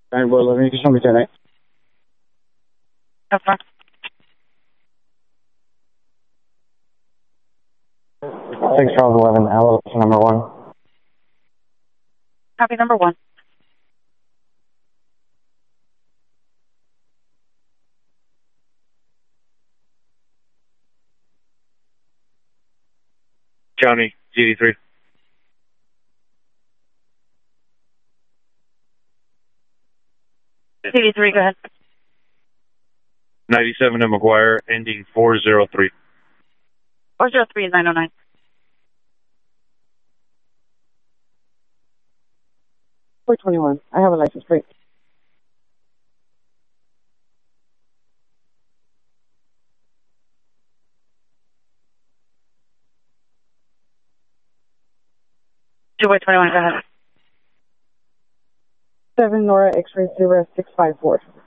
And well, let me just somebody tonight. That's fine. 6 Charles 11, elevation number 1. Copy number 1. County, GD3. CD3, go ahead. 97 in McGuire, ending 403. 403 is 909. I have a license plate. Two 21, go ahead. 7 Nora X-ray 0654.